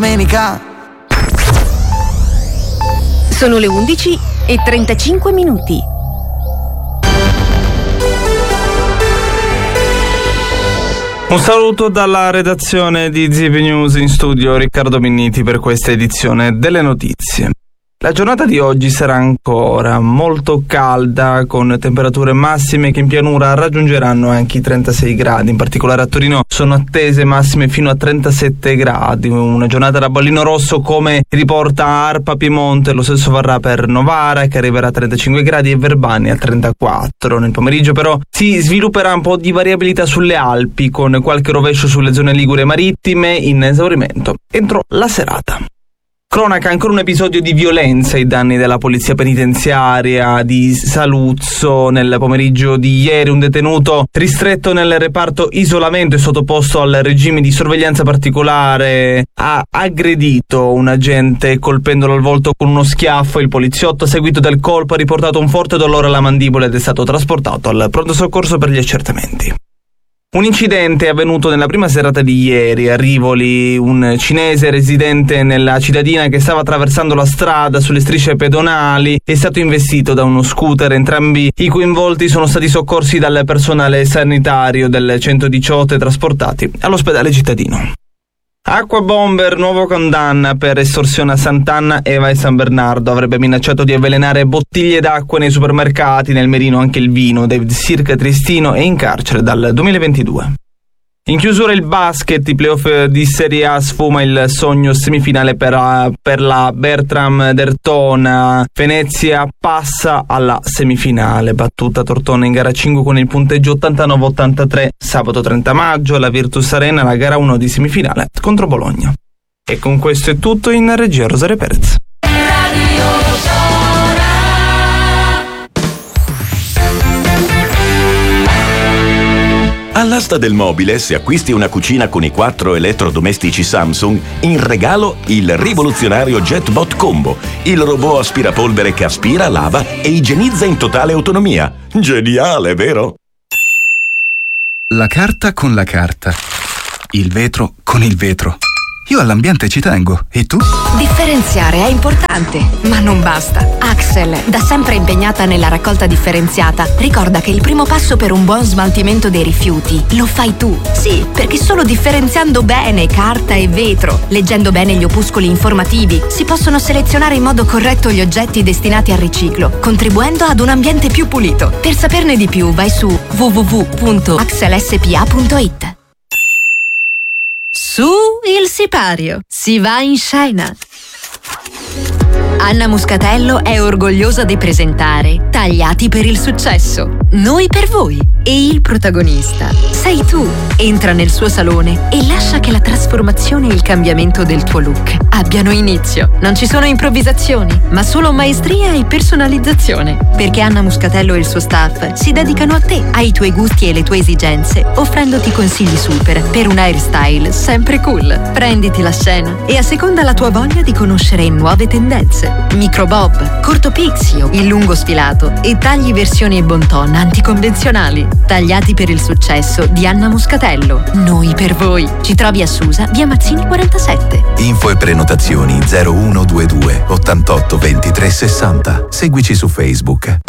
domenica. Sono le 11:35. Un saluto dalla redazione di ZIP News, in studio Riccardo Minniti per questa edizione delle notizie. La giornata di oggi sarà ancora molto calda, con temperature massime che in pianura raggiungeranno anche i 36 gradi. In particolare a Torino sono attese massime fino a 37 gradi. Una giornata da bollino rosso, come riporta ARPA Piemonte. Lo stesso varrà per Novara, che arriverà a 35 gradi, e Verbania a 34. Nel pomeriggio però si svilupperà un po' di variabilità sulle Alpi, con qualche rovescio sulle zone ligure marittime, in esaurimento entro la serata. Cronaca, ancora un episodio di violenza ai danni della polizia penitenziaria di Saluzzo. Nel pomeriggio di ieri un detenuto ristretto nel reparto isolamento e sottoposto al regime di sorveglianza particolare ha aggredito un agente colpendolo al volto con uno schiaffo. Il poliziotto, a seguito del colpo, ha riportato un forte dolore alla mandibola ed è stato trasportato al pronto soccorso per gli accertamenti. Un incidente è avvenuto nella prima serata di ieri a Rivoli. Un cinese residente nella cittadina, che stava attraversando la strada sulle strisce pedonali, è stato investito da uno scooter. Entrambi i coinvolti sono stati soccorsi dal personale sanitario del 118 e trasportati all'ospedale cittadino. Acqua Bomber, nuova condanna per estorsione a Sant'Anna, Eva e San Bernardo. Avrebbe minacciato di avvelenare bottiglie d'acqua nei supermercati. Nel mirino anche il vino. David Sirca, Tristino, è in carcere dal 2022. In chiusura il basket, i playoff di Serie A, sfuma il sogno semifinale per la Bertram Derthona. Venezia passa alla semifinale, battuta Tortona in gara 5 con il punteggio 89-83. Sabato 30 maggio alla Virtus Arena la gara 1 di semifinale contro Bologna. E con questo è tutto. In regia Rosario Perez. All'asta del mobile, se acquisti una cucina con i 4 elettrodomestici Samsung, in regalo il rivoluzionario JetBot Combo, il robot aspirapolvere che aspira, lava e igienizza in totale autonomia. Geniale, vero? La carta con la carta. Il vetro con il vetro. Io all'ambiente ci tengo, e tu? Differenziare è importante, ma non basta. Axel, da sempre impegnata nella raccolta differenziata, ricorda che il primo passo per un buon smaltimento dei rifiuti lo fai tu. Sì, perché solo differenziando bene carta e vetro, leggendo bene gli opuscoli informativi, si possono selezionare in modo corretto gli oggetti destinati al riciclo, contribuendo ad un ambiente più pulito. Per saperne di più, vai su www.axelspa.it. Su il sipario, si va in scena. Anna Muscatello è orgogliosa di presentare Tagliati per il successo, noi per voi. E il protagonista sei tu. Entra nel suo salone e lascia che la trasformazione e il cambiamento del tuo look abbiano inizio. Non ci sono improvvisazioni, ma solo maestria e personalizzazione. Perché Anna Muscatello e il suo staff si dedicano a te, ai tuoi gusti e le tue esigenze, offrendoti consigli super per un hairstyle sempre cool. Prenditi la scena e asseconda la tua voglia di conoscere nuove tendenze. Micro bob, corto pixio, il lungo sfilato e tagli versioni bon ton anticonvenzionali. Tagliati per il successo di Anna Muscatello, noi per voi. Ci trovi a Susa, via Mazzini 47. Info e prenotazioni 0122 88 23 60. Seguici su Facebook.